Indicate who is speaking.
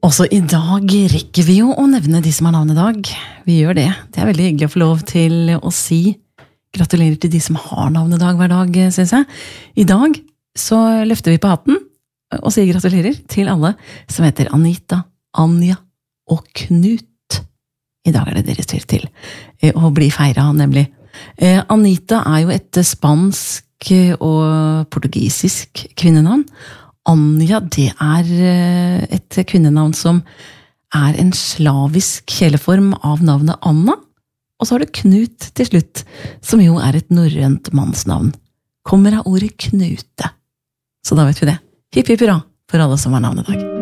Speaker 1: Også i dag rekker vi jo å nevne de som har navnedag. Vi gjør det. Det veldig hyggelig å få lov til å si gratulerer til de som har navnedag hver dag, synes jeg. I dag så løfter vi på hatten og sier gratulerer til alle som heter Anita, Anja og Knut. I dag det deres tur til å bli feiret, nemlig. Anita jo et spansk og portugisisk kvinnenavn. Anja, det et kvinnenavn som en slavisk kjeleform av navnet Anna, og så har du Knut til slutt, som jo et norrønt mannsnavn. Kommer av ordet knute. Så da vet vi det. Hipp hipp hurra for alle som har navnedag.